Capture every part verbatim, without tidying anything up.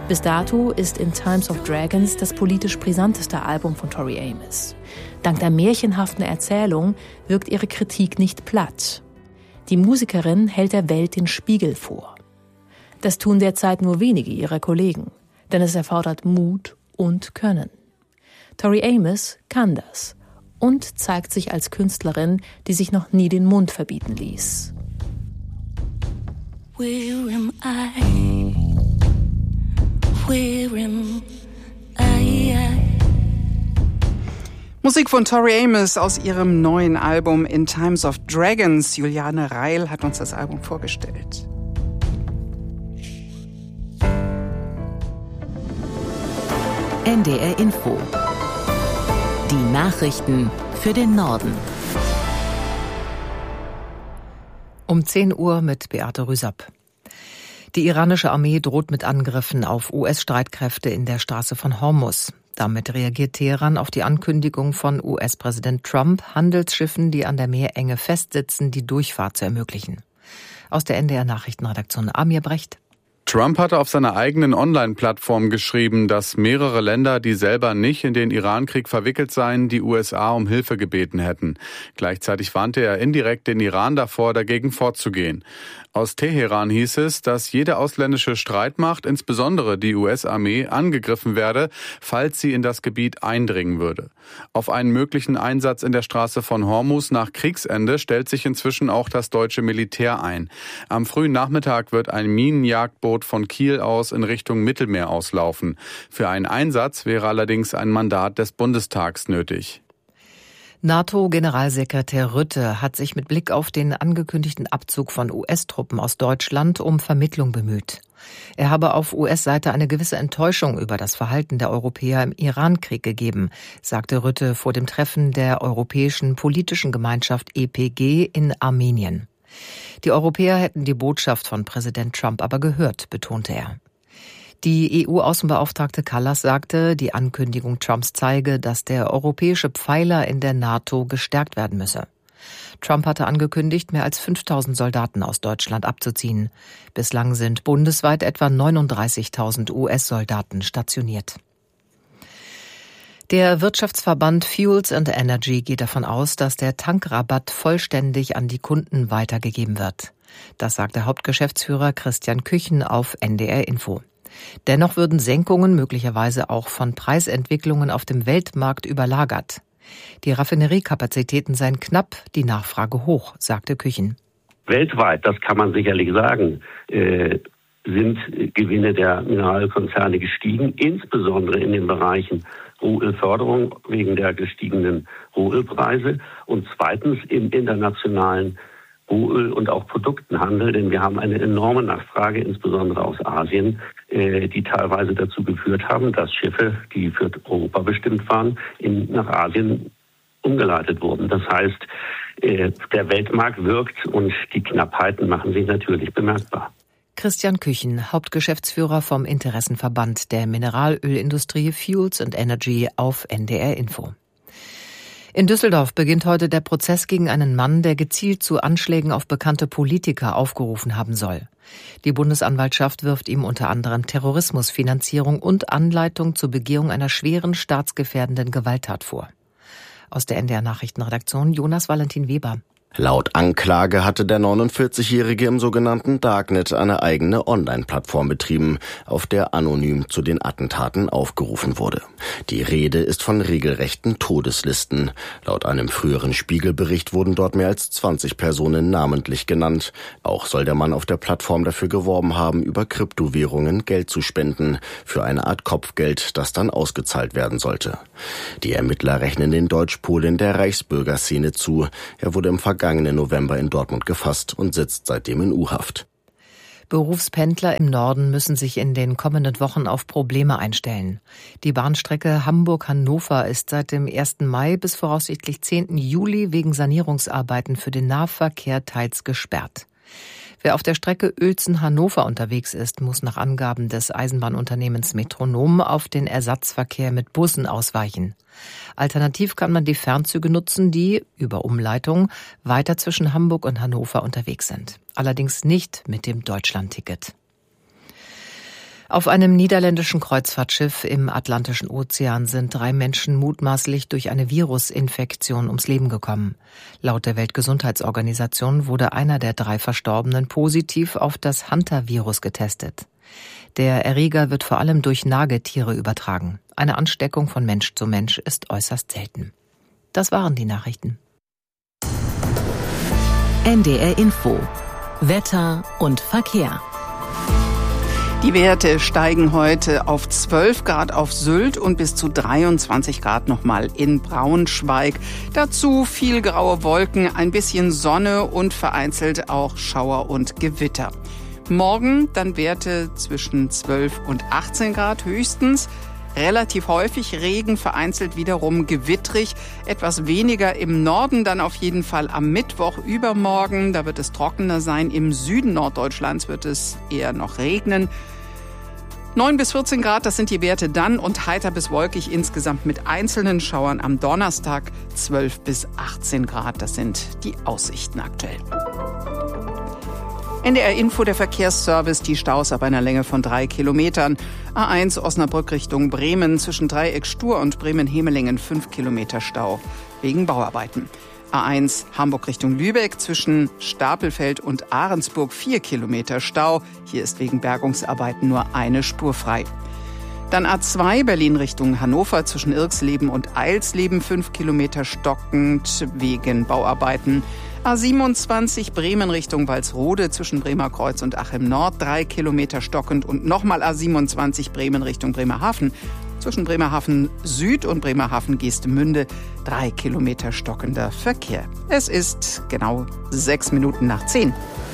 Bis dato ist In Times of Dragons das politisch brisanteste Album von Tori Amos. Dank der märchenhaften Erzählung wirkt ihre Kritik nicht platt. Die Musikerin hält der Welt den Spiegel vor. Das tun derzeit nur wenige ihrer Kollegen, denn es erfordert Mut und Können. Tori Amos kann das und zeigt sich als Künstlerin, die sich noch nie den Mund verbieten ließ. Where am I? Where am I? Musik von Tori Amos aus ihrem neuen Album In Times of Dragons. Juliane Reil hat uns das Album vorgestellt. N D R Info. Die Nachrichten für den Norden. Um zehn Uhr mit Beate Rüsapp. Die iranische Armee droht mit Angriffen auf U S-Streitkräfte in der Straße von Hormuz. Damit reagiert Teheran auf die Ankündigung von U S-Präsident Trump, Handelsschiffen, die an der Meerenge festsitzen, die Durchfahrt zu ermöglichen. Aus der N D R-Nachrichtenredaktion Amir Brecht. Trump hatte auf seiner eigenen Online-Plattform geschrieben, dass mehrere Länder, die selber nicht in den Iran-Krieg verwickelt seien, die U S A um Hilfe gebeten hätten. Gleichzeitig warnte er indirekt den Iran davor, dagegen vorzugehen. Aus Teheran hieß es, dass jede ausländische Streitmacht, insbesondere die U S-Armee, angegriffen werde, falls sie in das Gebiet eindringen würde. Auf einen möglichen Einsatz in der Straße von Hormuz nach Kriegsende stellt sich inzwischen auch das deutsche Militär ein. Am frühen Nachmittag wird ein Minenjagdboot von Kiel aus in Richtung Mittelmeer auslaufen. Für einen Einsatz wäre allerdings ein Mandat des Bundestags nötig. NATO-Generalsekretär Rutte hat sich mit Blick auf den angekündigten Abzug von U S-Truppen aus Deutschland um Vermittlung bemüht. Er habe auf U S-Seite eine gewisse Enttäuschung über das Verhalten der Europäer im Iran-Krieg gegeben, sagte Rutte vor dem Treffen der Europäischen Politischen Gemeinschaft E P G in Armenien. Die Europäer hätten die Botschaft von Präsident Trump aber gehört, betonte er. Die E U-Außenbeauftragte Kallas sagte, die Ankündigung Trumps zeige, dass der europäische Pfeiler in der NATO gestärkt werden müsse. Trump hatte angekündigt, mehr als fünftausend Soldaten aus Deutschland abzuziehen. Bislang sind bundesweit etwa neununddreißigtausend U S-Soldaten stationiert. Der Wirtschaftsverband Fuels and Energy geht davon aus, dass der Tankrabatt vollständig an die Kunden weitergegeben wird. Das sagte Hauptgeschäftsführer Christian Küchen auf N D R Info. Dennoch würden Senkungen möglicherweise auch von Preisentwicklungen auf dem Weltmarkt überlagert. Die Raffineriekapazitäten seien knapp, die Nachfrage hoch, sagte Küchen. Weltweit, das kann man sicherlich sagen, äh, sind Gewinne der Mineralkonzerne gestiegen, insbesondere in den Bereichen Rohölförderung wegen der gestiegenen Rohölpreise und zweitens im internationalen Rohöl- und auch Produktenhandel, denn wir haben eine enorme Nachfrage, insbesondere aus Asien, äh, die teilweise dazu geführt haben, dass Schiffe, die für Europa bestimmt waren, in, nach Asien umgeleitet wurden. Das heißt, äh, der Weltmarkt wirkt und die Knappheiten machen sich natürlich bemerkbar. Christian Küchen, Hauptgeschäftsführer vom Interessenverband der Mineralölindustrie Fuels and Energy auf N D R Info. In Düsseldorf beginnt heute der Prozess gegen einen Mann, der gezielt zu Anschlägen auf bekannte Politiker aufgerufen haben soll. Die Bundesanwaltschaft wirft ihm unter anderem Terrorismusfinanzierung und Anleitung zur Begehung einer schweren staatsgefährdenden Gewalttat vor. Aus der N D R-Nachrichtenredaktion Jonas Valentin Weber. Laut Anklage hatte der neunundvierzigjährige im sogenannten Darknet eine eigene Online-Plattform betrieben, auf der anonym zu den Attentaten aufgerufen wurde. Die Rede ist von regelrechten Todeslisten. Laut einem früheren Spiegelbericht wurden dort mehr als zwanzig Personen namentlich genannt. Auch soll der Mann auf der Plattform dafür geworben haben, über Kryptowährungen Geld zu spenden, für eine Art Kopfgeld, das dann ausgezahlt werden sollte. Die Ermittler rechnen den Deutsch-Polen der Reichsbürgerszene zu. Er wurde im vergangenen November in Dortmund gefasst und sitzt seitdem in U-Haft. Berufspendler im Norden müssen sich in den kommenden Wochen auf Probleme einstellen. Die Bahnstrecke Hamburg-Hannover ist seit dem ersten Mai bis voraussichtlich zehnten Juli wegen Sanierungsarbeiten für den Nahverkehr teils gesperrt. Wer auf der Strecke Uelzen-Hannover unterwegs ist, muss nach Angaben des Eisenbahnunternehmens Metronom auf den Ersatzverkehr mit Bussen ausweichen. Alternativ kann man die Fernzüge nutzen, die, über Umleitung, weiter zwischen Hamburg und Hannover unterwegs sind. Allerdings nicht mit dem Deutschlandticket. Auf einem niederländischen Kreuzfahrtschiff im Atlantischen Ozean sind drei Menschen mutmaßlich durch eine Virusinfektion ums Leben gekommen. Laut der Weltgesundheitsorganisation wurde einer der drei Verstorbenen positiv auf das Hantavirus getestet. Der Erreger wird vor allem durch Nagetiere übertragen. Eine Ansteckung von Mensch zu Mensch ist äußerst selten. Das waren die Nachrichten. N D R Info. Wetter und Verkehr. Die Werte steigen heute auf zwölf Grad auf Sylt und bis zu dreiundzwanzig Grad nochmal in Braunschweig. Dazu viel graue Wolken, ein bisschen Sonne und vereinzelt auch Schauer und Gewitter. Morgen dann Werte zwischen zwölf und achtzehn Grad höchstens. Relativ häufig Regen, vereinzelt wiederum gewittrig. Etwas weniger im Norden, dann auf jeden Fall am Mittwoch übermorgen. Da wird es trockener sein. Im Süden Norddeutschlands wird es eher noch regnen. neun bis vierzehn Grad, das sind die Werte dann und heiter bis wolkig insgesamt mit einzelnen Schauern am Donnerstag. zwölf bis achtzehn Grad, das sind die Aussichten aktuell. N D R Info, der Verkehrsservice, die Staus ab einer Länge von drei Kilometern. A eins Osnabrück Richtung Bremen zwischen Dreieck Stur und Bremen-Hemelingen fünf Kilometer Stau wegen Bauarbeiten. A eins Hamburg Richtung Lübeck zwischen Stapelfeld und Ahrensburg vier Kilometer Stau. Hier ist wegen Bergungsarbeiten nur eine Spur frei. Dann A zwei Berlin Richtung Hannover zwischen Irxleben und Eilsleben fünf Kilometer stockend wegen Bauarbeiten. A siebenundzwanzig Bremen Richtung Walsrode zwischen Bremerkreuz und Achim Nord drei Kilometer stockend und nochmal A siebenundzwanzig Bremen Richtung Bremerhaven zwischen Bremerhaven Süd und Bremerhaven Geestemünde drei Kilometer stockender Verkehr. Es ist genau sechs Minuten nach zehn.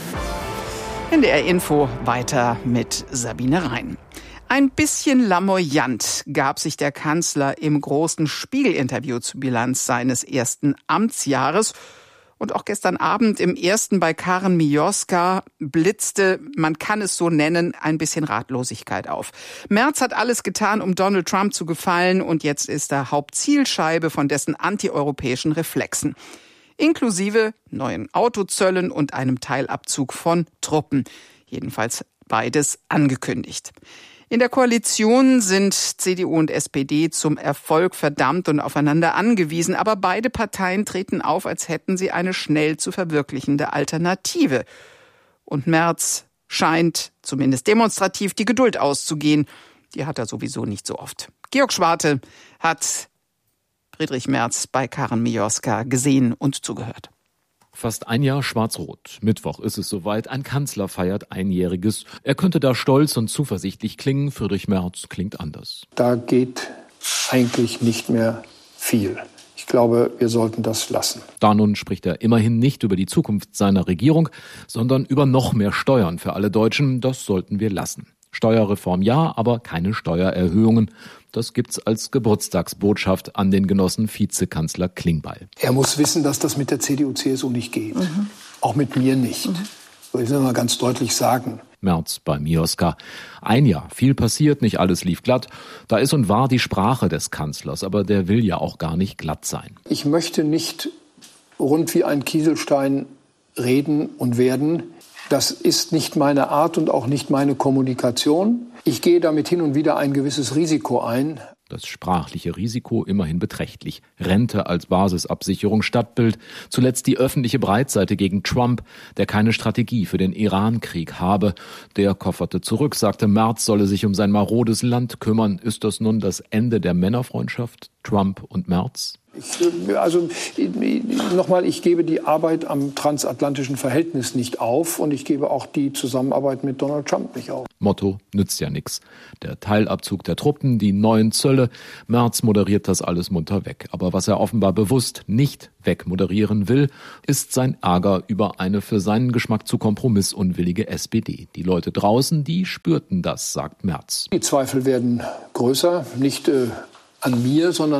N D R Info weiter mit Sabine Rhein. Ein bisschen lamoyant gab sich der Kanzler im großen Spiegel-Interview zur Bilanz seines ersten Amtsjahres. Und auch gestern Abend im ersten bei Karen Mioska blitzte, man kann es so nennen, ein bisschen Ratlosigkeit auf. Merz hat alles getan, um Donald Trump zu gefallen und jetzt ist er Hauptzielscheibe von dessen antieuropäischen Reflexen. Inklusive neuen Autozöllen und einem Teilabzug von Truppen. Jedenfalls beides angekündigt. In der Koalition sind C D U und S P D zum Erfolg verdammt und aufeinander angewiesen. Aber beide Parteien treten auf, als hätten sie eine schnell zu verwirklichende Alternative. Und Merz scheint zumindest demonstrativ die Geduld auszugehen. Die hat er sowieso nicht so oft. Georg Schwarte hat Friedrich Merz bei Karen Mioska gesehen und zugehört. Fast ein Jahr schwarz-rot. Mittwoch ist es soweit. Ein Kanzler feiert Einjähriges. Er könnte da stolz und zuversichtlich klingen. Friedrich Merz klingt anders. Da geht eigentlich nicht mehr viel. Ich glaube, wir sollten das lassen. Da nun spricht er immerhin nicht über die Zukunft seiner Regierung, sondern über noch mehr Steuern für alle Deutschen. Das sollten wir lassen. Steuerreform ja, aber keine Steuererhöhungen. Das gibt's als Geburtstagsbotschaft an den Genossen Vizekanzler Klingbeil. Er muss wissen, dass das mit der C D U C S U nicht geht. Mhm. Auch mit mir nicht. Mhm. Das will ich mal ganz deutlich sagen. Merz bei Mioska. Ein Jahr, viel passiert, nicht alles lief glatt. Da ist und war die Sprache des Kanzlers, aber der will ja auch gar nicht glatt sein. Ich möchte nicht rund wie ein Kieselstein reden und werden. Das ist nicht meine Art und auch nicht meine Kommunikation. Ich gehe damit hin und wieder ein gewisses Risiko ein. Das sprachliche Risiko immerhin beträchtlich. Rente als Basisabsicherung, Stadtbild. Zuletzt die öffentliche Breitseite gegen Trump, der keine Strategie für den Iran-Krieg habe. Der kofferte zurück, sagte, Merz solle sich um sein marodes Land kümmern. Ist das nun das Ende der Männerfreundschaft, Trump und Merz? Ich, also nochmal, ich gebe die Arbeit am transatlantischen Verhältnis nicht auf und ich gebe auch die Zusammenarbeit mit Donald Trump nicht auf. Motto, nützt ja nix. Der Teilabzug der Truppen, die neuen Zölle, Merz moderiert das alles munter weg. Aber was er offenbar bewusst nicht wegmoderieren will, ist sein Ärger über eine für seinen Geschmack zu kompromissunwillige S P D. Die Leute draußen, die spürten das, sagt Merz. Die Zweifel werden größer, nicht äh, an mir, sondern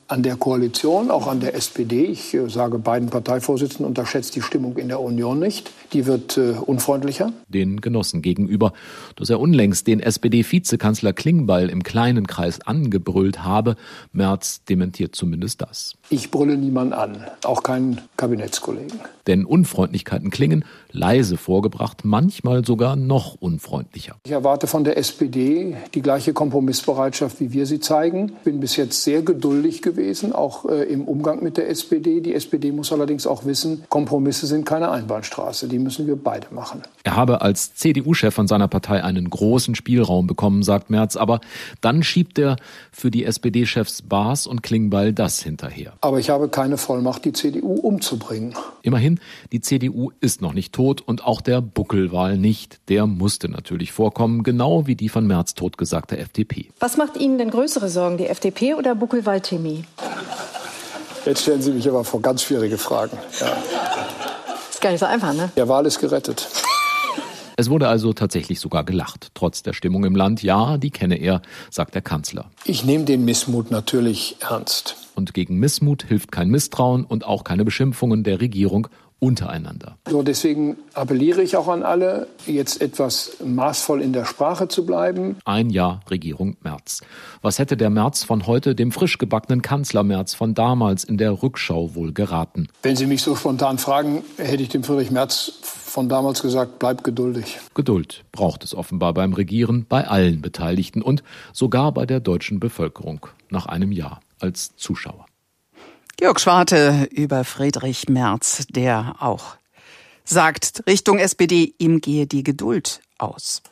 an der Koalition, auch an der S P D. Ich äh, sage beiden Parteivorsitzenden, unterschätzt die Stimmung in der Union nicht. Die wird äh, unfreundlicher. Den Genossen gegenüber, dass er unlängst den S P D-Vizekanzler Klingbeil im kleinen Kreis angebrüllt habe. Merz dementiert zumindest das. Ich brülle niemanden an, auch keinen Kabinettskollegen. Denn Unfreundlichkeiten klingen, leise vorgebracht, manchmal sogar noch unfreundlicher. Ich erwarte von der S P D die gleiche Kompromissbereitschaft, wie wir sie zeigen. Ich bin bis jetzt sehr geduldig gewesen, auch äh, im Umgang mit der S P D. Die S P D muss allerdings auch wissen, Kompromisse sind keine Einbahnstraße. Die müssen wir beide machen. Er habe als C D U-Chef von seiner Partei einen großen Spielraum bekommen, sagt Merz. Aber dann schiebt er für die S P D-Chefs Baas und Klingbeil das hinterher. Aber ich habe keine Vollmacht, die C D U umzubringen. Immerhin, die C D U ist noch nicht tot und auch der Buckelwal nicht. Der musste natürlich vorkommen, genau wie die von Merz totgesagte F D P. Was macht Ihnen denn größere Sorgen, die F D P oder Buckelwal-Timmy? Jetzt stellen Sie mich aber vor ganz schwierige Fragen. Ja. Ist gar nicht so einfach, ne? Der Wal ist gerettet. Es wurde also tatsächlich sogar gelacht, trotz der Stimmung im Land. Ja, die kenne er, sagt der Kanzler. Ich nehme den Missmut natürlich ernst. Und gegen Missmut hilft kein Misstrauen und auch keine Beschimpfungen der Regierung untereinander. So, deswegen appelliere ich auch an alle, jetzt etwas maßvoll in der Sprache zu bleiben. Ein Jahr Regierung Merz. Was hätte der Merz von heute dem frisch gebackenen Kanzler Merz von damals in der Rückschau wohl geraten? Wenn Sie mich so spontan fragen, hätte ich dem Friedrich Merz von damals gesagt, bleib geduldig. Geduld braucht es offenbar beim Regieren, bei allen Beteiligten und sogar bei der deutschen Bevölkerung nach einem Jahr als Zuschauer. Georg Schwarte über Friedrich Merz, der auch sagt, Richtung S P D, ihm gehe die Geduld aus.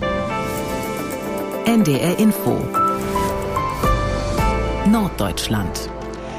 N D R Info Norddeutschland.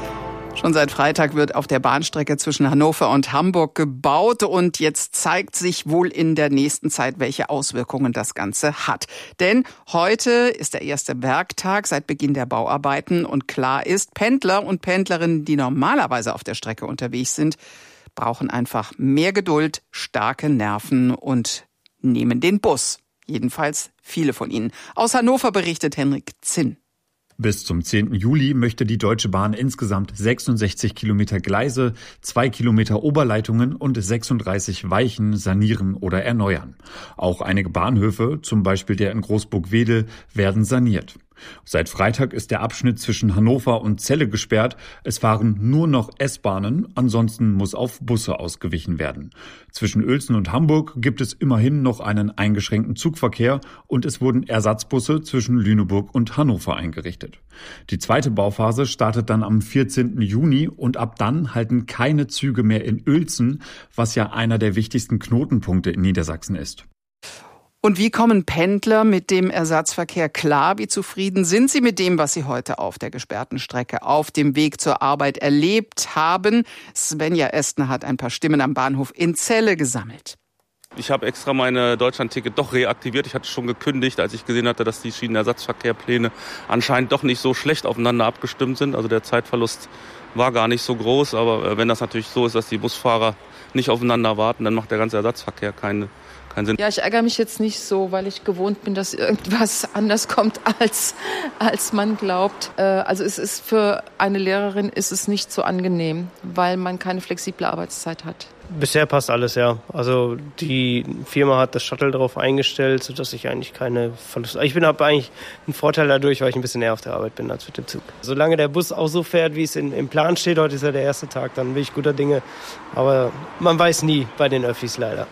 Schon seit Freitag wird auf der Bahnstrecke zwischen Hannover und Hamburg gebaut und jetzt zeigt sich wohl in der nächsten Zeit, welche Auswirkungen das Ganze hat. Denn heute ist der erste Werktag seit Beginn der Bauarbeiten und klar ist, Pendler und Pendlerinnen, die normalerweise auf der Strecke unterwegs sind, brauchen einfach mehr Geduld, starke Nerven und nehmen den Bus. Jedenfalls viele von ihnen. Aus Hannover berichtet Henrik Zinn. Bis zum zehnten Juli möchte die Deutsche Bahn insgesamt sechsundsechzig Kilometer Gleise, zwei Kilometer Oberleitungen und sechsunddreißig Weichen sanieren oder erneuern. Auch einige Bahnhöfe, zum Beispiel der in Großburg-Wedel, werden saniert. Seit Freitag ist der Abschnitt zwischen Hannover und Celle gesperrt. Es fahren nur noch S-Bahnen, ansonsten muss auf Busse ausgewichen werden. Zwischen Uelzen und Hamburg gibt es immerhin noch einen eingeschränkten Zugverkehr und es wurden Ersatzbusse zwischen Lüneburg und Hannover eingerichtet. Die zweite Bauphase startet dann am vierzehnten Juni und ab dann halten keine Züge mehr in Uelzen, was ja einer der wichtigsten Knotenpunkte in Niedersachsen ist. Und wie kommen Pendler mit dem Ersatzverkehr klar? Wie zufrieden sind sie mit dem, was sie heute auf der gesperrten Strecke auf dem Weg zur Arbeit erlebt haben? Svenja Estner hat ein paar Stimmen am Bahnhof in Celle gesammelt. Ich habe extra meine Deutschlandticket doch reaktiviert. Ich hatte schon gekündigt, als ich gesehen hatte, dass die Schienenersatzverkehrpläne anscheinend doch nicht so schlecht aufeinander abgestimmt sind. Also der Zeitverlust war gar nicht so groß. Aber wenn das natürlich so ist, dass die Busfahrer nicht aufeinander warten, dann macht der ganze Ersatzverkehr keine Keinen Sinn. Ja, ich ärgere mich jetzt nicht so, weil ich gewohnt bin, dass irgendwas anders kommt, als, als man glaubt. Äh, also es ist für eine Lehrerin ist es nicht so angenehm, weil man keine flexible Arbeitszeit hat. Bisher passt alles, ja. Also die Firma hat das Shuttle darauf eingestellt, sodass ich eigentlich keine Verluste... Ich bin habe eigentlich einen Vorteil dadurch, weil ich ein bisschen näher auf der Arbeit bin als mit dem Zug. Solange der Bus auch so fährt, wie es in, im Plan steht, heute ist ja der erste Tag, dann bin ich guter Dinge. Aber man weiß nie bei den Öffis leider.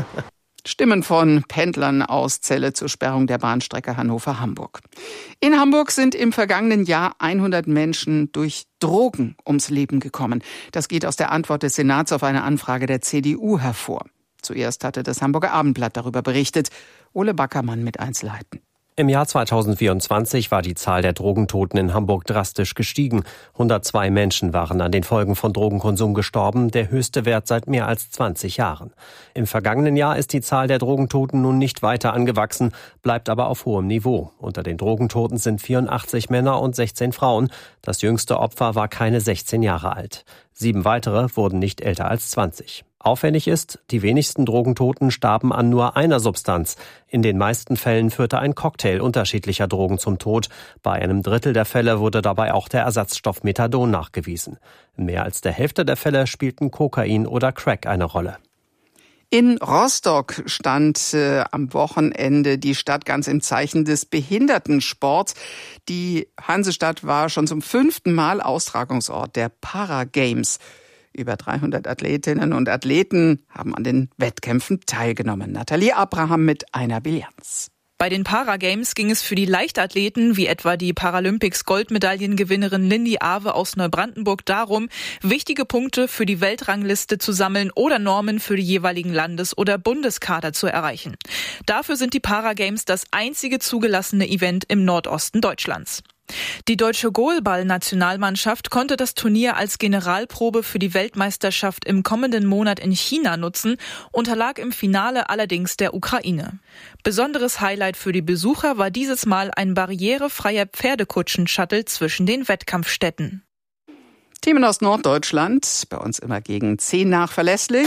Stimmen von Pendlern aus Celle zur Sperrung der Bahnstrecke Hannover-Hamburg. In Hamburg sind im vergangenen Jahr hundert Menschen durch Drogen ums Leben gekommen. Das geht aus der Antwort des Senats auf eine Anfrage der C D U hervor. Zuerst hatte das Hamburger Abendblatt darüber berichtet. Ole Backermann mit Einzelheiten. Im Jahr zweitausendvierundzwanzig war die Zahl der Drogentoten in Hamburg drastisch gestiegen. hundertzwei Menschen waren an den Folgen von Drogenkonsum gestorben, der höchste Wert seit mehr als zwanzig Jahren. Im vergangenen Jahr ist die Zahl der Drogentoten nun nicht weiter angewachsen, bleibt aber auf hohem Niveau. Unter den Drogentoten sind vierundachtzig Männer und sechzehn Frauen. Das jüngste Opfer war keine sechzehn Jahre alt. Sieben weitere wurden nicht älter als zwanzig. Auffällig ist, die wenigsten Drogentoten starben an nur einer Substanz. In den meisten Fällen führte ein Cocktail unterschiedlicher Drogen zum Tod. Bei einem Drittel der Fälle wurde dabei auch der Ersatzstoff Methadon nachgewiesen. In mehr als der Hälfte der Fälle spielten Kokain oder Crack eine Rolle. In Rostock stand äh, am Wochenende die Stadt ganz im Zeichen des Behindertensports. Die Hansestadt war schon zum fünften Mal Austragungsort der Paragames. Über dreihundert Athletinnen und Athleten haben an den Wettkämpfen teilgenommen. Nathalie Abraham mit einer Bilanz. Bei den Paragames ging es für die Leichtathleten, wie etwa die Paralympics-Goldmedaillengewinnerin Lindy Awe aus Neubrandenburg, darum, wichtige Punkte für die Weltrangliste zu sammeln oder Normen für die jeweiligen Landes- oder Bundeskader zu erreichen. Dafür sind die Paragames das einzige zugelassene Event im Nordosten Deutschlands. Die deutsche Goalball-Nationalmannschaft konnte das Turnier als Generalprobe für die Weltmeisterschaft im kommenden Monat in China nutzen, unterlag im Finale allerdings der Ukraine. Besonderes Highlight für die Besucher war dieses Mal ein barrierefreier Pferdekutschen-Shuttle zwischen den Wettkampfstätten. Themen aus Norddeutschland, bei uns immer gegen zehn nach verlässlich.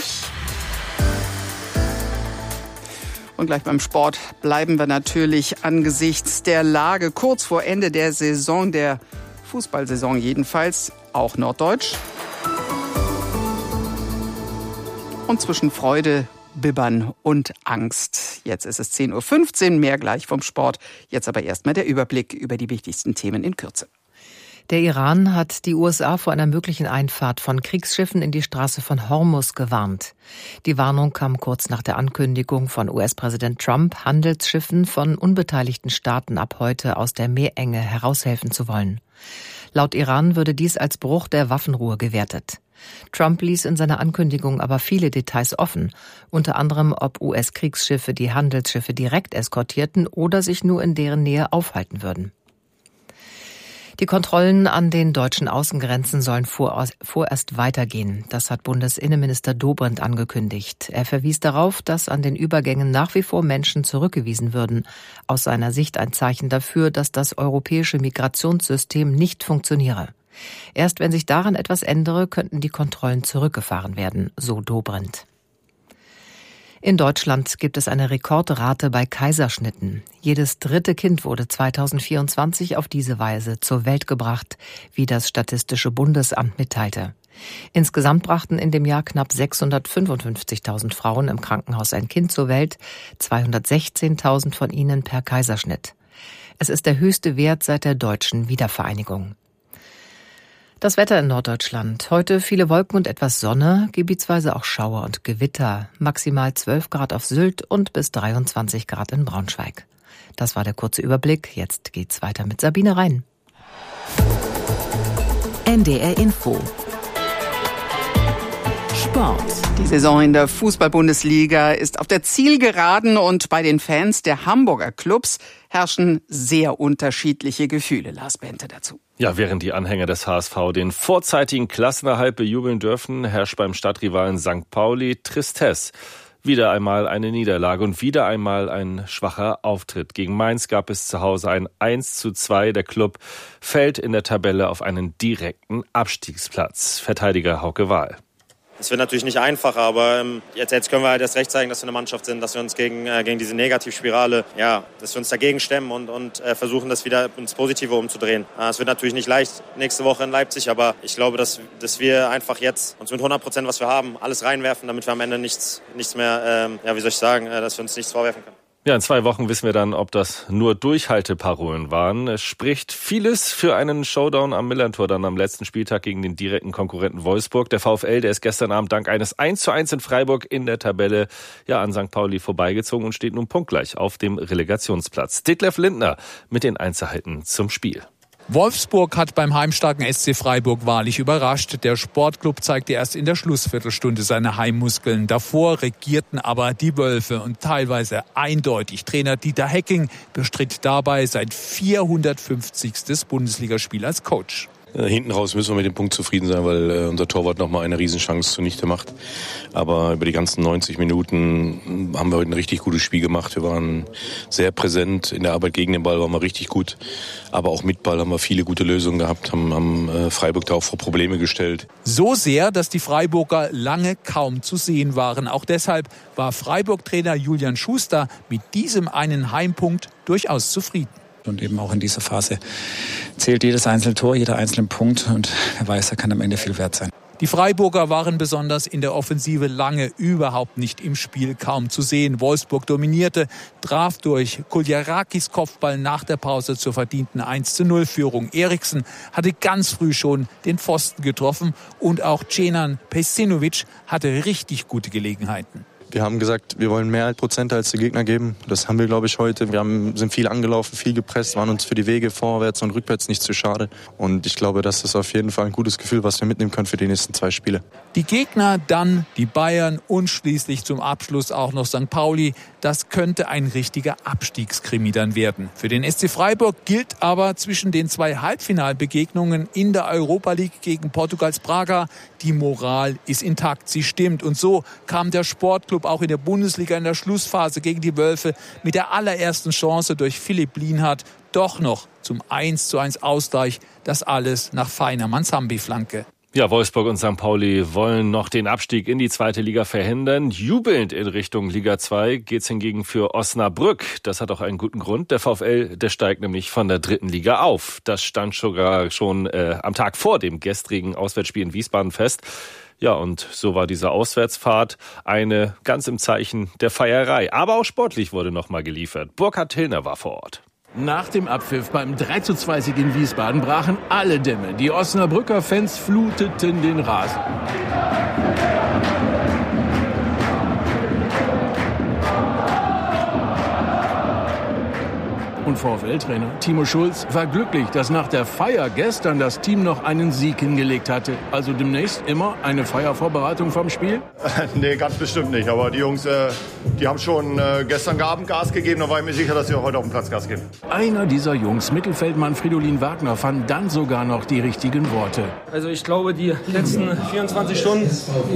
Und gleich beim Sport bleiben wir natürlich angesichts der Lage kurz vor Ende der Saison, der Fußballsaison jedenfalls, auch norddeutsch. Und zwischen Freude, Bibbern und Angst. Jetzt ist es zehn Uhr fünfzehn, mehr gleich vom Sport. Jetzt aber erstmal der Überblick über die wichtigsten Themen in Kürze. Der Iran hat die U S A vor einer möglichen Einfahrt von Kriegsschiffen in die Straße von Hormuz gewarnt. Die Warnung kam kurz nach der Ankündigung von U S-Präsident Trump, Handelsschiffen von unbeteiligten Staaten ab heute aus der Meerenge heraushelfen zu wollen. Laut Iran würde dies als Bruch der Waffenruhe gewertet. Trump ließ in seiner Ankündigung aber viele Details offen, unter anderem ob U S-Kriegsschiffe die Handelsschiffe direkt eskortierten oder sich nur in deren Nähe aufhalten würden. Die Kontrollen an den deutschen Außengrenzen sollen vorerst weitergehen. Das hat Bundesinnenminister Dobrindt angekündigt. Er verwies darauf, dass an den Übergängen nach wie vor Menschen zurückgewiesen würden. Aus seiner Sicht ein Zeichen dafür, dass das europäische Migrationssystem nicht funktioniere. Erst wenn sich daran etwas ändere, könnten die Kontrollen zurückgefahren werden, so Dobrindt. In Deutschland gibt es eine Rekordrate bei Kaiserschnitten. Jedes dritte Kind wurde zweitausendvierundzwanzig auf diese Weise zur Welt gebracht, wie das Statistische Bundesamt mitteilte. Insgesamt brachten in dem Jahr knapp sechshundertfünfundfünfzigtausend Frauen im Krankenhaus ein Kind zur Welt, zweihundertsechzehntausend von ihnen per Kaiserschnitt. Es ist der höchste Wert seit der deutschen Wiedervereinigung. Das Wetter in Norddeutschland. Heute viele Wolken und etwas Sonne, gebietsweise auch Schauer und Gewitter. Maximal zwölf Grad auf Sylt und bis dreiundzwanzig Grad in Braunschweig. Das war der kurze Überblick. Jetzt geht's weiter mit Sabine Rhein. N D R Info. Sport. Die Saison in der Fußball-Bundesliga ist auf der Zielgeraden und bei den Fans der Hamburger Clubs herrschen sehr unterschiedliche Gefühle. Lars Bente dazu. Ja, während die Anhänger des H S V den vorzeitigen Klassenerhalt bejubeln dürfen, herrscht beim Stadtrivalen Sankt Pauli Tristesse. Wieder einmal eine Niederlage und wieder einmal ein schwacher Auftritt. Gegen Mainz gab es zu Hause ein eins zu zwei. Der Klub fällt in der Tabelle auf einen direkten Abstiegsplatz. Verteidiger Hauke Wahl. Es wird natürlich nicht einfacher, aber ähm, jetzt, jetzt können wir halt erst recht zeigen, dass wir eine Mannschaft sind, dass wir uns gegen, äh, gegen diese Negativspirale, ja, dass wir uns dagegen stemmen und, und äh, versuchen, das wieder ins Positive umzudrehen. Äh, es wird natürlich nicht leicht nächste Woche in Leipzig, aber ich glaube, dass, dass wir einfach jetzt uns mit hundert Prozent, was wir haben, alles reinwerfen, damit wir am Ende nichts, nichts mehr, ähm, ja, wie soll ich sagen, äh, dass wir uns nichts vorwerfen können. Ja, in zwei Wochen wissen wir dann, ob das nur Durchhalteparolen waren. Es spricht vieles für einen Showdown am Millerntor dann am letzten Spieltag gegen den direkten Konkurrenten Wolfsburg. Der VfL, der ist gestern Abend dank eines eins zu eins in Freiburg in der Tabelle ja an Sankt Pauli vorbeigezogen und steht nun punktgleich auf dem Relegationsplatz. Detlef Lindner mit den Einzelheiten zum Spiel. Wolfsburg hat beim heimstarken S C Freiburg wahrlich überrascht. Der Sportclub zeigte erst in der Schlussviertelstunde seine Heimmuskeln. Davor regierten aber die Wölfe und teilweise eindeutig. Trainer Dieter Hecking bestritt dabei sein vierhundertfünfzigstes Bundesligaspiel als Coach. Hinten raus müssen wir mit dem Punkt zufrieden sein, weil äh, unser Torwart nochmal eine Riesenchance zunichte macht. Aber über die ganzen neunzig Minuten haben wir heute ein richtig gutes Spiel gemacht. Wir waren sehr präsent. In der Arbeit gegen den Ball waren wir richtig gut. Aber auch mit Ball haben wir viele gute Lösungen gehabt, haben, haben äh, Freiburg da auch vor Probleme gestellt. So sehr, dass die Freiburger lange kaum zu sehen waren. Auch deshalb war Freiburg-Trainer Julian Schuster mit diesem einen Heimpunkt durchaus zufrieden. Und eben auch in dieser Phase zählt jedes einzelne Tor, jeder einzelne Punkt. Und wer weiß, er kann am Ende viel wert sein. Die Freiburger waren besonders in der Offensive lange überhaupt nicht im Spiel, kaum zu sehen. Wolfsburg dominierte, traf durch Kuljarakis Kopfball nach der Pause zur verdienten eins zu null Führung. Eriksen hatte ganz früh schon den Pfosten getroffen und auch Cenan Pejsinovic hatte richtig gute Gelegenheiten. Wir haben gesagt, wir wollen mehr Prozente als die Gegner geben. Das haben wir, glaube ich, heute. Wir haben, sind viel angelaufen, viel gepresst, waren uns für die Wege vorwärts und rückwärts nicht zu schade. Und ich glaube, das ist auf jeden Fall ein gutes Gefühl, was wir mitnehmen können für die nächsten zwei Spiele. Die Gegner, dann die Bayern und schließlich zum Abschluss auch noch Sankt Pauli. Das könnte ein richtiger Abstiegskrimi dann werden. Für den S C Freiburg gilt aber zwischen den zwei Halbfinalbegegnungen in der Europa League gegen Portugals Braga, die Moral ist intakt, sie stimmt. Und so kam der Sportclub auch in der Bundesliga in der Schlussphase gegen die Wölfe mit der allerersten Chance durch Philipp Lienhardt doch noch zum eins zu eins Ausgleich. Das alles nach feiner Manzambi-Flanke. Ja, Wolfsburg und Sankt Pauli wollen noch den Abstieg in die zweite Liga verhindern. Jubelnd in Richtung Liga zwei geht's hingegen für Osnabrück. Das hat auch einen guten Grund. Der VfL, der steigt nämlich von der dritten Liga auf. Das stand sogar schon äh, am Tag vor dem gestrigen Auswärtsspiel in Wiesbaden fest. Ja, und so war diese Auswärtsfahrt eine ganz im Zeichen der Feierei. Aber auch sportlich wurde nochmal geliefert. Burkhard Tillner war vor Ort. Nach dem Abpfiff beim drei zu zwei Sieg in Wiesbaden brachen alle Dämme. Die Osnabrücker Fans fluteten den Rasen. Und VfL-Trainer Timo Schulz war glücklich, dass nach der Feier gestern das Team noch einen Sieg hingelegt hatte. Also demnächst immer eine Feiervorbereitung vom Spiel? Nee, ganz bestimmt nicht. Aber die Jungs, äh, die haben schon äh, gestern Abend Gas gegeben. Da war ich mir sicher, dass sie auch heute auf dem Platz Gas geben. Einer dieser Jungs, Mittelfeldmann Fridolin Wagner, fand dann sogar noch die richtigen Worte. Also ich glaube, die letzten vierundzwanzig Stunden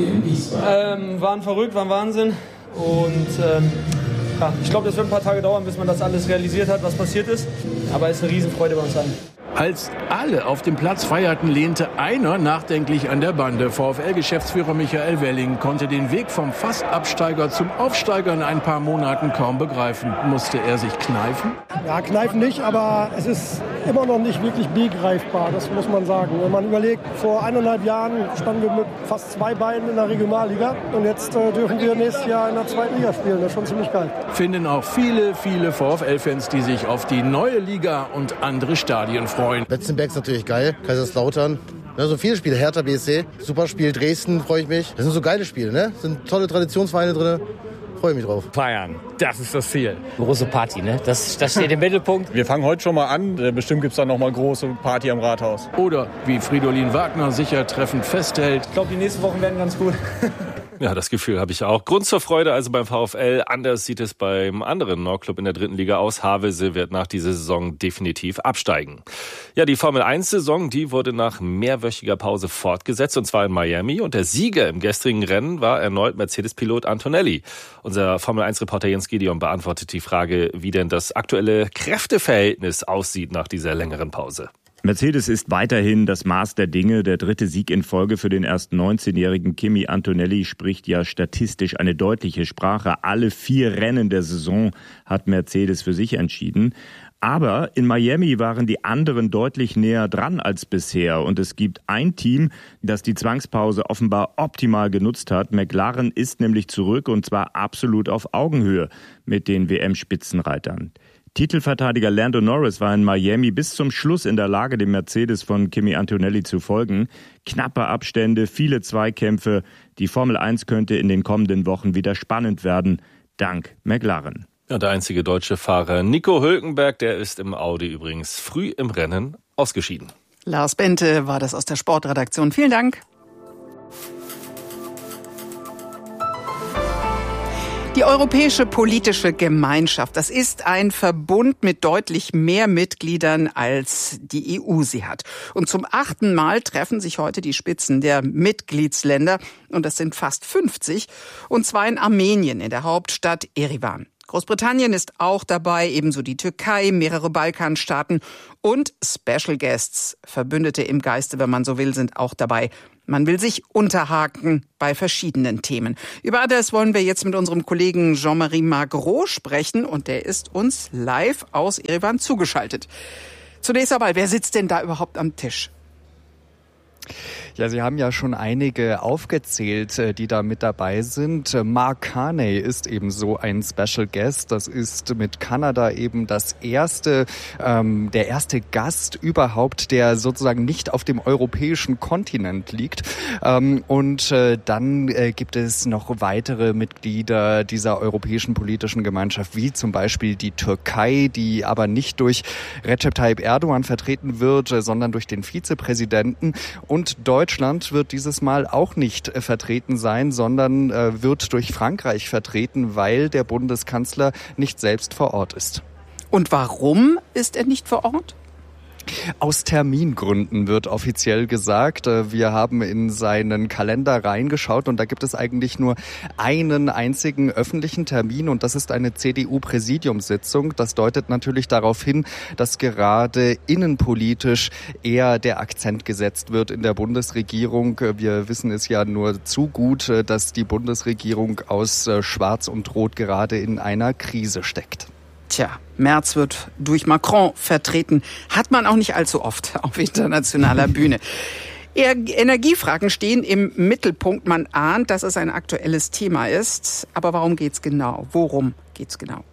ähm, waren verrückt, waren Wahnsinn. Und ähm, ja, ich glaube, das wird ein paar Tage dauern, bis man das alles realisiert hat, was passiert ist. Aber es ist eine Riesenfreude bei uns allen. Als alle auf dem Platz feierten, lehnte einer nachdenklich an der Bande. VfL-Geschäftsführer Michael Welling konnte den Weg vom Fast-Absteiger zum Aufsteiger in ein paar Monaten kaum begreifen. Musste er sich kneifen? Ja, kneifen nicht, aber es ist immer noch nicht wirklich begreifbar, das muss man sagen. Wenn man überlegt, vor eineinhalb Jahren standen wir mit fast zwei Beinen in der Regionalliga und jetzt äh, dürfen wir nächstes Jahr in der zweiten Liga spielen. Das ist schon ziemlich geil. Finden auch viele, viele VfL-Fans, die sich auf die neue Liga und andere Stadien freuen. Betzenberg ist natürlich geil, Kaiserslautern. Ja, so viele Spiele, Hertha B S C, super Spiel, Dresden, freue ich mich. Das sind so geile Spiele, ne? Es sind tolle Traditionsvereine drin, freue mich drauf. Feiern, das ist das Ziel. Große Party, ne? Das, das steht im Mittelpunkt. Wir fangen heute schon mal an, bestimmt gibt es dann noch mal große Party am Rathaus. Oder, wie Fridolin Wagner sicher treffend festhält. Ich glaube, die nächsten Wochen werden ganz gut. Ja, das Gefühl habe ich auch. Grund zur Freude also beim VfL. Anders sieht es beim anderen Nordclub in der dritten Liga aus. Havelse wird nach dieser Saison definitiv absteigen. Ja, die Formel eins Saison, die wurde nach mehrwöchiger Pause fortgesetzt, und zwar in Miami. Und der Sieger im gestrigen Rennen war erneut Mercedes-Pilot Antonelli. Unser Formel eins Reporter Jens Gideon beantwortet die Frage, wie denn das aktuelle Kräfteverhältnis aussieht nach dieser längeren Pause. Mercedes ist weiterhin das Maß der Dinge. Der dritte Sieg in Folge für den erst neunzehnjährigen Kimi Antonelli spricht ja statistisch eine deutliche Sprache. Alle vier Rennen der Saison hat Mercedes für sich entschieden. Aber in Miami waren die anderen deutlich näher dran als bisher. Und es gibt ein Team, das die Zwangspause offenbar optimal genutzt hat. McLaren ist nämlich zurück, und zwar absolut auf Augenhöhe mit den W M-Spitzenreitern. Titelverteidiger Lando Norris war in Miami bis zum Schluss in der Lage, dem Mercedes von Kimi Antonelli zu folgen. Knappe Abstände, viele Zweikämpfe. Die Formel eins könnte in den kommenden Wochen wieder spannend werden, dank McLaren. Ja, der einzige deutsche Fahrer Nico Hülkenberg, der ist im Audi übrigens früh im Rennen ausgeschieden. Lars Bente war das aus der Sportredaktion. Vielen Dank. Die Europäische Politische Gemeinschaft, das ist ein Verbund mit deutlich mehr Mitgliedern, als die E U sie hat. Und zum achten Mal treffen sich heute die Spitzen der Mitgliedsländer, und das sind fast fünfzig, und zwar in Armenien, in der Hauptstadt Erivan. Großbritannien ist auch dabei, ebenso die Türkei, mehrere Balkanstaaten und Special Guests, Verbündete im Geiste, wenn man so will, sind auch dabei. Man will sich unterhaken bei verschiedenen Themen. Über das wollen wir jetzt mit unserem Kollegen Jean-Marie Magro sprechen, und der ist uns live aus Erivan zugeschaltet. Zunächst einmal, wer sitzt denn da überhaupt am Tisch? Ja, Sie haben ja schon einige aufgezählt, die da mit dabei sind. Mark Carney ist eben so ein Special Guest. Das ist mit Kanada eben das erste, ähm, der erste Gast überhaupt, der sozusagen nicht auf dem europäischen Kontinent liegt. Ähm, und äh, dann äh, gibt es noch weitere Mitglieder dieser Europäischen Politischen Gemeinschaft, wie zum Beispiel die Türkei, die aber nicht durch Recep Tayyip Erdogan vertreten wird, äh, sondern durch den Vizepräsidenten. Und Deutschland wird dieses Mal auch nicht äh, vertreten sein, sondern äh, wird durch Frankreich vertreten, weil der Bundeskanzler nicht selbst vor Ort ist. Und warum ist er nicht vor Ort? Aus Termingründen wird offiziell gesagt. Wir haben in seinen Kalender reingeschaut, und da gibt es eigentlich nur einen einzigen öffentlichen Termin, und das ist eine C D U-Präsidiumssitzung. Das deutet natürlich darauf hin, dass gerade innenpolitisch eher der Akzent gesetzt wird in der Bundesregierung. Wir wissen es ja nur zu gut, dass die Bundesregierung aus Schwarz und Rot gerade in einer Krise steckt. Tja, Merz wird durch Macron vertreten. Hat man auch nicht allzu oft auf internationaler Bühne. Energiefragen stehen im Mittelpunkt. Man ahnt, dass es ein aktuelles Thema ist. Aber warum geht's genau? Worum geht's genau?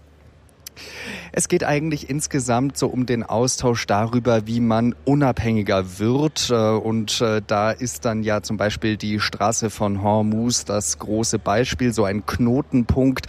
Es geht eigentlich insgesamt so um den Austausch darüber, wie man unabhängiger wird. Und da ist dann ja zum Beispiel die Straße von Hormuz das große Beispiel, so ein Knotenpunkt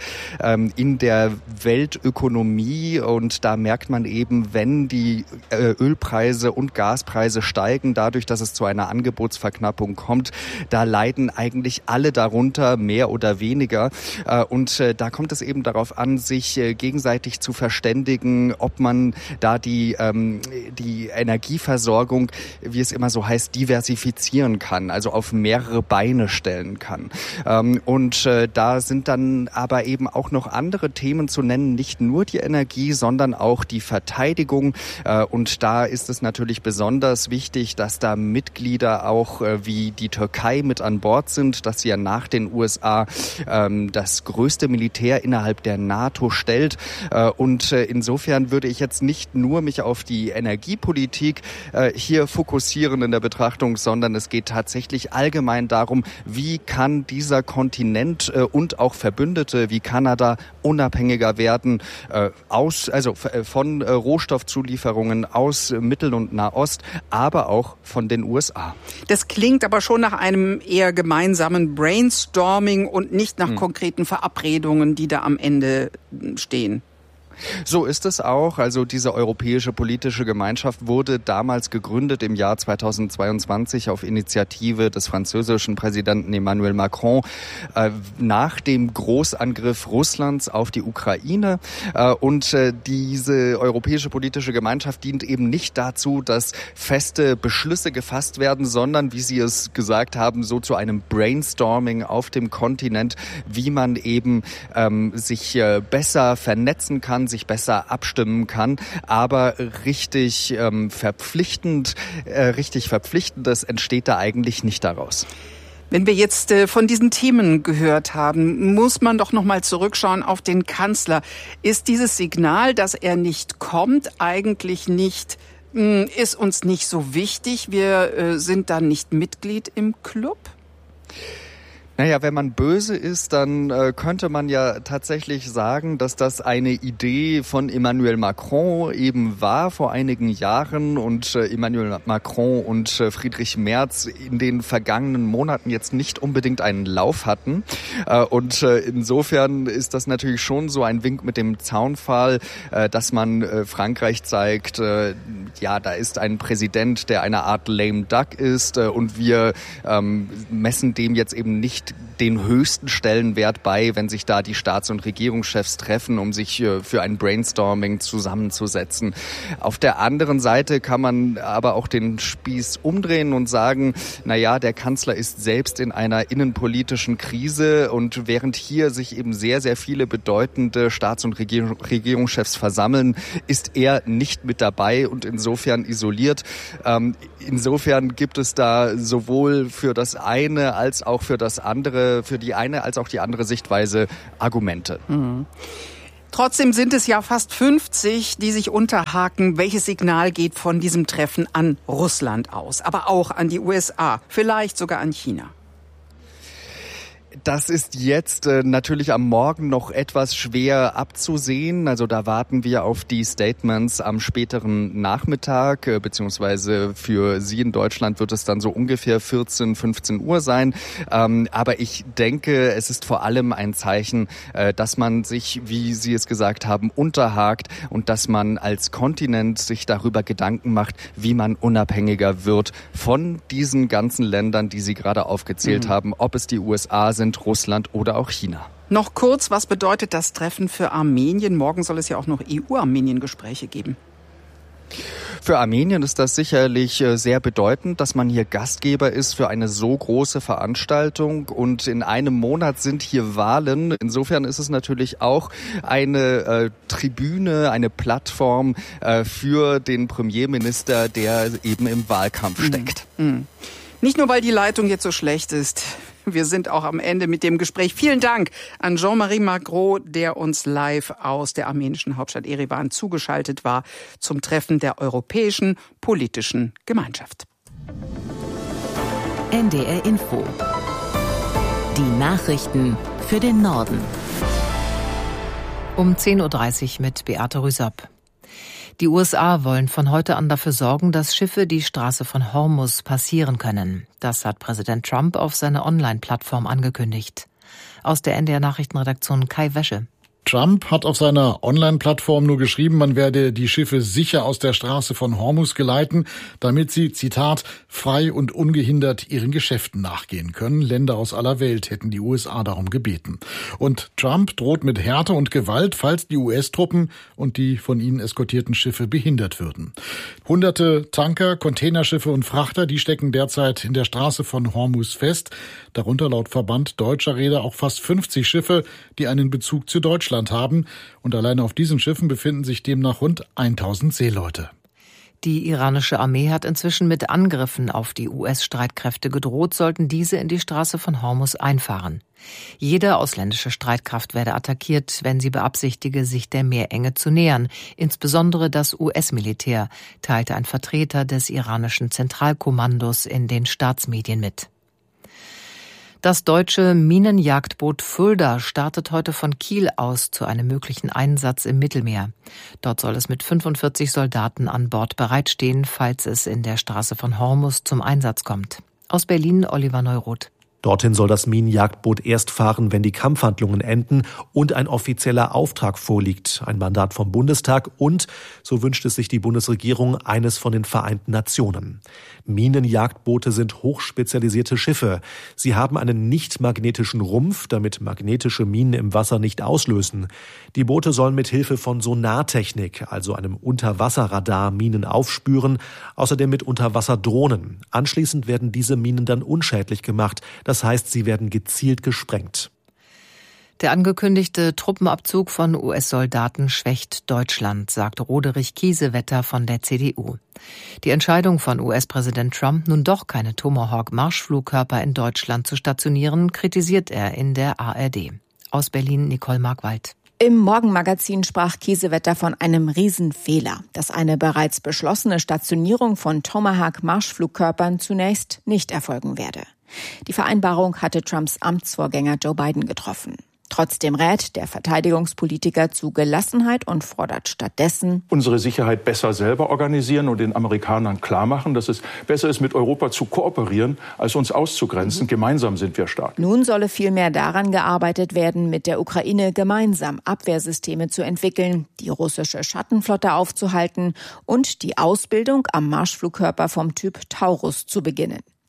in der Weltökonomie. Und da merkt man eben, wenn die Ölpreise und Gaspreise steigen, dadurch, dass es zu einer Angebotsverknappung kommt, da leiden eigentlich alle darunter, mehr oder weniger. Und da kommt es eben darauf an, sich gegenseitig zu verständigen, ob man da die, ähm, die Energieversorgung, wie es immer so heißt, diversifizieren kann, also auf mehrere Beine stellen kann. Ähm, und äh, da sind dann aber eben auch noch andere Themen zu nennen, nicht nur die Energie, sondern auch die Verteidigung. Äh, und da ist es natürlich besonders wichtig, dass da Mitglieder auch äh, wie die Türkei mit an Bord sind, dass sie ja nach den U S A ähm, das größte Militär innerhalb der NATO stellt. Äh, Und insofern würde ich jetzt nicht nur mich auf die Energiepolitik äh, hier fokussieren in der Betrachtung, sondern es geht tatsächlich allgemein darum, wie kann dieser Kontinent äh, und auch Verbündete wie Kanada unabhängiger werden äh, aus, also von äh, Rohstoffzulieferungen aus Mittel- und Nahost, aber auch von den U S A. Das klingt aber schon nach einem eher gemeinsamen Brainstorming und nicht nach hm. konkreten Verabredungen, die da am Ende stehen. So ist es auch. Also diese Europäische Politische Gemeinschaft wurde damals gegründet im Jahr zweitausendzweiundzwanzig auf Initiative des französischen Präsidenten Emmanuel Macron äh, nach dem Großangriff Russlands auf die Ukraine. Äh, und äh, diese Europäische Politische Gemeinschaft dient eben nicht dazu, dass feste Beschlüsse gefasst werden, sondern, wie Sie es gesagt haben, so zu einem Brainstorming auf dem Kontinent, wie man eben ähm, sich äh, besser vernetzen kann, sich besser abstimmen kann, aber richtig ähm, verpflichtend, äh, richtig Verpflichtendes entsteht da eigentlich nicht daraus. Wenn wir jetzt äh, von diesen Themen gehört haben, muss man doch noch mal zurückschauen auf den Kanzler. Ist dieses Signal, dass er nicht kommt, eigentlich nicht, mh, ist uns nicht so wichtig? Wir äh, sind dann nicht Mitglied im Club? Naja, wenn man böse ist, dann äh, könnte man ja tatsächlich sagen, dass das eine Idee von Emmanuel Macron eben war vor einigen Jahren und äh, Emmanuel Macron und äh, Friedrich Merz in den vergangenen Monaten jetzt nicht unbedingt einen Lauf hatten. Äh, und äh, insofern ist das natürlich schon so ein Wink mit dem Zaunpfahl, äh, dass man äh, Frankreich zeigt, äh, ja, da ist ein Präsident, der eine Art lame duck ist äh, und wir ähm, messen dem jetzt eben nicht den höchsten Stellenwert bei, wenn sich da die Staats- und Regierungschefs treffen, um sich für ein Brainstorming zusammenzusetzen. Auf der anderen Seite kann man aber auch den Spieß umdrehen und sagen, na ja, der Kanzler ist selbst in einer innenpolitischen Krise und während hier sich eben sehr, sehr viele bedeutende Staats- und Regierungschefs versammeln, ist er nicht mit dabei und insofern isoliert. Ähm, insofern gibt es da sowohl für das eine als auch für das andere, für die eine als auch die andere Sichtweise Argumente. Mhm. Trotzdem sind es ja fast fünfzig, die sich unterhaken. Welches Signal geht von diesem Treffen an Russland aus, aber auch an die U S A, vielleicht sogar an China? Das ist jetzt äh, natürlich am Morgen noch etwas schwer abzusehen. Also da warten wir auf die Statements am späteren Nachmittag, äh, beziehungsweise für Sie in Deutschland wird es dann so ungefähr vierzehn, fünfzehn Uhr sein. Ähm, aber ich denke, es ist vor allem ein Zeichen, äh, dass man sich, wie Sie es gesagt haben, unterhakt und dass man als Kontinent sich darüber Gedanken macht, wie man unabhängiger wird von diesen ganzen Ländern, die Sie gerade aufgezählt mhm. haben, ob es die U S A sind, Russland oder auch China. Noch kurz, was bedeutet das Treffen für Armenien? Morgen soll es ja auch noch E U-Armenien-Gespräche geben. Für Armenien ist das sicherlich sehr bedeutend, dass man hier Gastgeber ist für eine so große Veranstaltung und in einem Monat sind hier Wahlen. Insofern ist es natürlich auch eine äh, Tribüne, eine Plattform äh, für den Premierminister, der eben im Wahlkampf steckt. Mhm. Mhm. Nicht nur, weil die Leitung jetzt so schlecht ist. Wir sind auch am Ende mit dem Gespräch. Vielen Dank an Jean-Marie Magro, der uns live aus der armenischen Hauptstadt Erevan zugeschaltet war zum Treffen der Europäischen Politischen Gemeinschaft. N D R Info. Die Nachrichten für den Norden. Um zehn Uhr dreißig mit Beate Rüsapp. Die U S A wollen von heute an dafür sorgen, dass Schiffe die Straße von Hormuz passieren können. Das hat Präsident Trump auf seiner Online-Plattform angekündigt. Aus der N D R-Nachrichtenredaktion Kai Wäsche. Trump hat auf seiner Online-Plattform nur geschrieben, man werde die Schiffe sicher aus der Straße von Hormuz geleiten, damit sie, Zitat, frei und ungehindert ihren Geschäften nachgehen können. Länder aus aller Welt hätten die U S A darum gebeten. Und Trump droht mit Härte und Gewalt, falls die U S-Truppen und die von ihnen eskortierten Schiffe behindert würden. Hunderte Tanker, Containerschiffe und Frachter, die stecken derzeit in der Straße von Hormuz fest. Darunter laut Verband deutscher Reeder auch fast fünfzig Schiffe, die einen Bezug zu Deutschland haben. Und alleine auf diesen Schiffen befinden sich demnach rund tausend Seeleute. Die iranische Armee hat inzwischen mit Angriffen auf die U S-Streitkräfte gedroht, sollten diese in die Straße von Hormuz einfahren. Jede ausländische Streitkraft werde attackiert, wenn sie beabsichtige, sich der Meerenge zu nähern. Insbesondere das U S-Militär, teilte ein Vertreter des iranischen Zentralkommandos in den Staatsmedien mit. Das deutsche Minenjagdboot Fulda startet heute von Kiel aus zu einem möglichen Einsatz im Mittelmeer. Dort soll es mit fünfundvierzig Soldaten an Bord bereitstehen, falls es in der Straße von Hormuz zum Einsatz kommt. Aus Berlin Oliver Neuroth. Dorthin soll das Minenjagdboot erst fahren, wenn die Kampfhandlungen enden und ein offizieller Auftrag vorliegt, ein Mandat vom Bundestag und, so wünscht es sich die Bundesregierung, eines von den Vereinten Nationen. Minenjagdboote sind hochspezialisierte Schiffe. Sie haben einen nicht magnetischen Rumpf, damit magnetische Minen im Wasser nicht auslösen. Die Boote sollen mit Hilfe von Sonartechnik, also einem Unterwasserradar, Minen aufspüren, außerdem mit Unterwasserdrohnen. Anschließend werden diese Minen dann unschädlich gemacht. Das heißt, sie werden gezielt gesprengt. Der angekündigte Truppenabzug von U S-Soldaten schwächt Deutschland, sagt Roderich Kiesewetter von der C D U. Die Entscheidung von U S-Präsident Trump, nun doch keine Tomahawk-Marschflugkörper in Deutschland zu stationieren, kritisiert er in der A R D. Aus Berlin Nicole Markwald. Im Morgenmagazin sprach Kiesewetter von einem Riesenfehler, dass eine bereits beschlossene Stationierung von Tomahawk-Marschflugkörpern zunächst nicht erfolgen werde. Die Vereinbarung hatte Trumps Amtsvorgänger Joe Biden getroffen. Trotzdem rät der Verteidigungspolitiker zu Gelassenheit und fordert stattdessen, unsere Sicherheit besser selber organisieren und den Amerikanern klar machen, dass es besser ist, mit Europa zu kooperieren, als uns auszugrenzen. Mhm. Gemeinsam sind wir stark. Nun solle vielmehr daran gearbeitet werden, mit der Ukraine gemeinsam Abwehrsysteme zu entwickeln, die russische Schattenflotte aufzuhalten und die Ausbildung am Marschflugkörper vom Typ Taurus zu beginnen.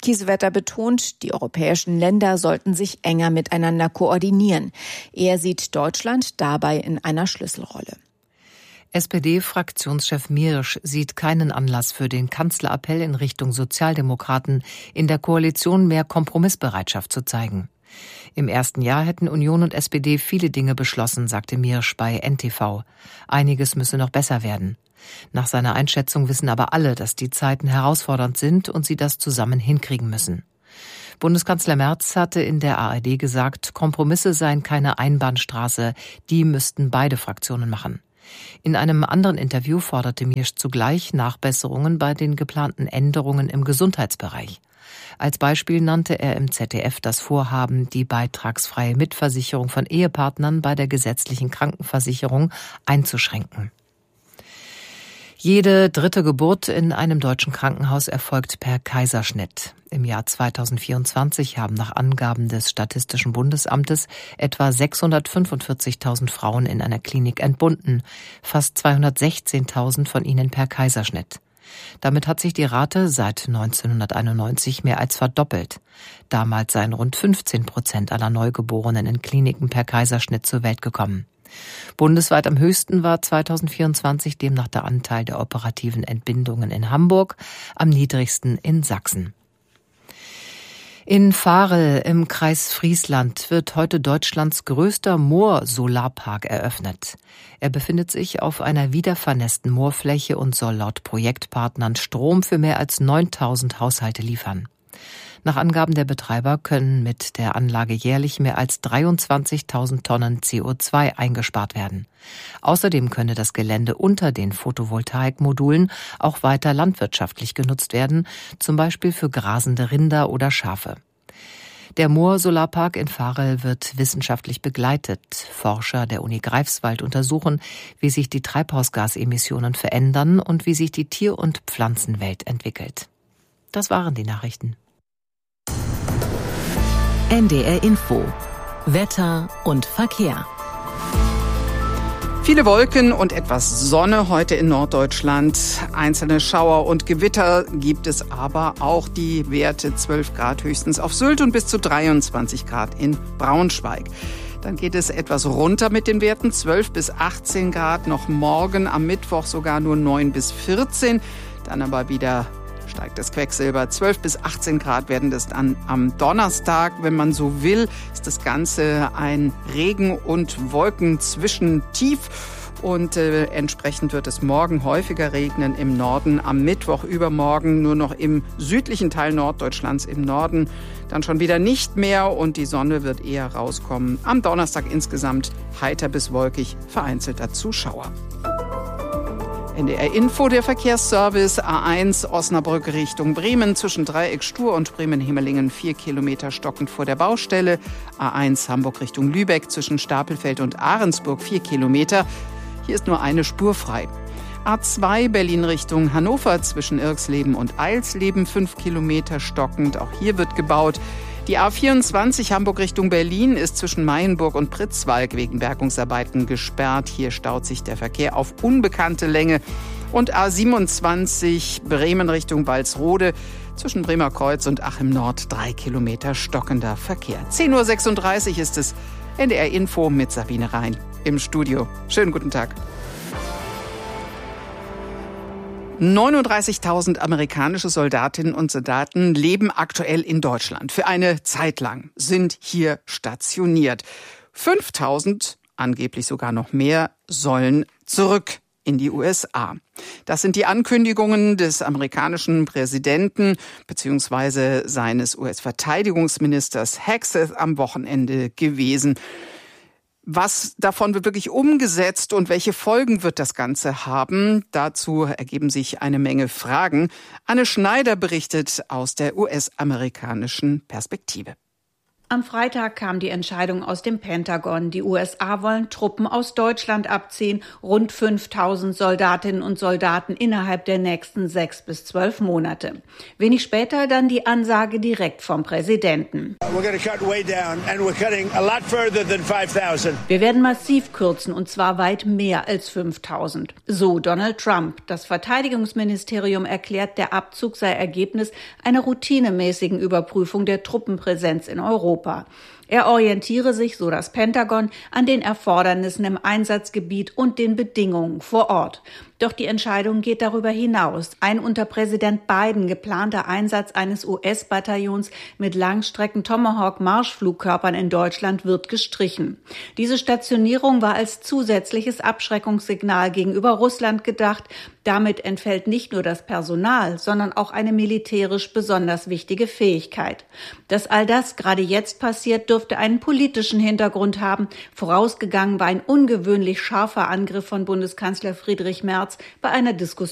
Kiesewetter betont, die europäischen Länder sollten sich enger miteinander koordinieren. Er sieht Deutschland dabei in einer Schlüsselrolle. S P D-Fraktionschef Miersch sieht keinen Anlass für den Kanzlerappell in Richtung Sozialdemokraten, in der Koalition mehr Kompromissbereitschaft zu zeigen. Im ersten Jahr hätten Union und S P D viele Dinge beschlossen, sagte Miersch bei N T V. Einiges müsse noch besser werden. Nach seiner Einschätzung wissen aber alle, dass die Zeiten herausfordernd sind und sie das zusammen hinkriegen müssen. Bundeskanzler Merz hatte in der A R D gesagt, Kompromisse seien keine Einbahnstraße, die müssten beide Fraktionen machen. In einem anderen Interview forderte Miersch zugleich Nachbesserungen bei den geplanten Änderungen im Gesundheitsbereich. Als Beispiel nannte er im Z D F das Vorhaben, die beitragsfreie Mitversicherung von Ehepartnern bei der gesetzlichen Krankenversicherung einzuschränken. Jede dritte Geburt in einem deutschen Krankenhaus erfolgt per Kaiserschnitt. Im Jahr zweitausendvierundzwanzig haben nach Angaben des Statistischen Bundesamtes etwa sechshundertfünfundvierzigtausend Frauen in einer Klinik entbunden, fast zweihundertsechzehntausend von ihnen per Kaiserschnitt. Damit hat sich die Rate seit neunzehnhunderteinundneunzig mehr als verdoppelt. Damals seien rund fünfzehn Prozent aller Neugeborenen in Kliniken per Kaiserschnitt zur Welt gekommen. Bundesweit am höchsten war zweitausendvierundzwanzig demnach der Anteil der operativen Entbindungen in Hamburg, am niedrigsten in Sachsen. In Varel im Kreis Friesland wird heute Deutschlands größter Moor-Solarpark eröffnet. Er befindet sich auf einer wiedervernässten Moorfläche und soll laut Projektpartnern Strom für mehr als neuntausend Haushalte liefern. Nach Angaben der Betreiber können mit der Anlage jährlich mehr als dreiundzwanzigtausend Tonnen C O zwei eingespart werden. Außerdem könne das Gelände unter den Photovoltaikmodulen auch weiter landwirtschaftlich genutzt werden, zum Beispiel für grasende Rinder oder Schafe. Der Moor-Solarpark in Varel wird wissenschaftlich begleitet. Forscher der Uni Greifswald untersuchen, wie sich die Treibhausgasemissionen verändern und wie sich die Tier- und Pflanzenwelt entwickelt. Das waren die Nachrichten. N D R Info. Wetter und Verkehr. Viele Wolken und etwas Sonne heute in Norddeutschland. Einzelne Schauer und Gewitter gibt es aber auch. Die Werte zwölf Grad höchstens auf Sylt und bis zu dreiundzwanzig Grad in Braunschweig. Dann geht es etwas runter mit den Werten, zwölf bis achtzehn Grad. Noch morgen am Mittwoch sogar nur neun bis vierzehn. Dann aber wieder steigt das Quecksilber. zwölf bis achtzehn Grad werden das dann am Donnerstag. Wenn man so will, ist das Ganze ein Regen- und Wolkenzwischentief. Und äh, entsprechend wird es morgen häufiger regnen im Norden. Am Mittwoch übermorgen nur noch im südlichen Teil Norddeutschlands im Norden. Dann schon wieder nicht mehr und die Sonne wird eher rauskommen. Am Donnerstag insgesamt heiter bis wolkig, vereinzelt dazu Schauer. N D R Info, der Verkehrsservice A eins Osnabrück Richtung Bremen zwischen Dreieck Stur und Bremen-Hemelingen vier Kilometer stockend vor der Baustelle. A eins Hamburg Richtung Lübeck zwischen Stapelfeld und Ahrensburg vier Kilometer. Hier ist nur eine Spur frei. A zwei Berlin Richtung Hannover zwischen Irxleben und Eilsleben fünf Kilometer stockend. Auch hier wird gebaut. Die A vierundzwanzig Hamburg Richtung Berlin ist zwischen Mayenburg und Pritzwalk wegen Bergungsarbeiten gesperrt. Hier staut sich der Verkehr auf unbekannte Länge. Und A siebenundzwanzig Bremen Richtung Walsrode zwischen Bremer Kreuz und Achim Nord drei Kilometer stockender Verkehr. zehn Uhr sechsunddreißig ist es. N D R Info mit Sabine Rhein im Studio. Schönen guten Tag. neununddreißigtausend amerikanische Soldatinnen und Soldaten leben aktuell in Deutschland. Für eine Zeit lang sind hier stationiert. fünftausend, angeblich sogar noch mehr, sollen zurück in die U S A. Das sind die Ankündigungen des amerikanischen Präsidenten bzw. seines U S-Verteidigungsministers Hegseth am Wochenende gewesen. Was davon wird wirklich umgesetzt und welche Folgen wird das Ganze haben? Dazu ergeben sich eine Menge Fragen. Anne Schneider berichtet aus der U S-amerikanischen Perspektive. Am Freitag kam die Entscheidung aus dem Pentagon. Die U S A wollen Truppen aus Deutschland abziehen, rund fünftausend Soldatinnen und Soldaten innerhalb der nächsten sechs bis zwölf Monate. Wenig später dann die Ansage direkt vom Präsidenten. Wir werden massiv kürzen, und zwar weit mehr als fünftausend. So Donald Trump. Das Verteidigungsministerium erklärt, der Abzug sei Ergebnis einer routinemäßigen Überprüfung der Truppenpräsenz in Europa. Er orientiere sich, so das Pentagon, an den Erfordernissen im Einsatzgebiet und den Bedingungen vor Ort. Doch die Entscheidung geht darüber hinaus. Ein unter Präsident Biden geplanter Einsatz eines U S-Bataillons mit Langstrecken-Tomahawk-Marschflugkörpern in Deutschland wird gestrichen. Diese Stationierung war als zusätzliches Abschreckungssignal gegenüber Russland gedacht. Damit entfällt nicht nur das Personal, sondern auch eine militärisch besonders wichtige Fähigkeit. Dass all das gerade jetzt passiert, dürfte einen politischen Hintergrund haben. Vorausgegangen war ein ungewöhnlich scharfer Angriff von Bundeskanzler Friedrich Merz bei einer Diskussion